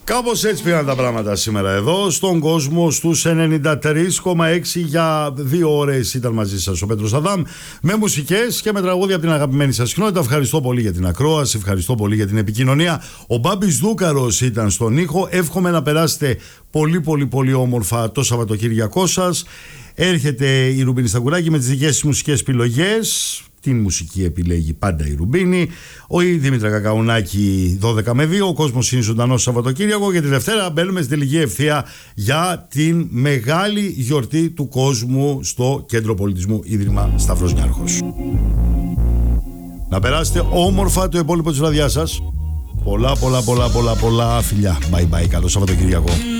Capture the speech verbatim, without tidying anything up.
Κάπως έτσι πήγαν τα πράγματα σήμερα εδώ στον κόσμο στους ενενήντα τρία κόμμα έξι. Για δύο ώρες ήταν μαζί σας ο Πέτρος Αδάμ με μουσικές και με τραγούδια από την αγαπημένη σας κοινότητα. Ευχαριστώ πολύ για την ακρόαση, ευχαριστώ πολύ για την επικοινωνία. Ο Μπάμπης Δούκαρος ήταν στον ήχο. Εύχομαι να περάσετε πολύ πολύ πολύ όμορφα το Σαββατοκύριακό σας. Έρχεται η Ρουμπίνη Σταγκουράκη με τις δικές της μουσικές επιλογές. Την μουσική επιλέγει πάντα η Ρουμπίνη. Ο η Δήμητρα Κακαουνάκη δώδεκα με δύο. Ο κόσμος είναι ζωντανός Σαββατοκύριακο. Και τη Δευτέρα μπαίνουμε στην τελική ευθεία για την μεγάλη γιορτή του κόσμου στο Κέντρο Πολιτισμού Ίδρυμα Σταύρος Νιάρχος. Να περάσετε όμορφα το υπόλοιπο της βραδιάς σας. Πολλά πολλά πολλά πολλά πολλά φιλιά. Bye bye. Καλό Σαββατοκύριακο.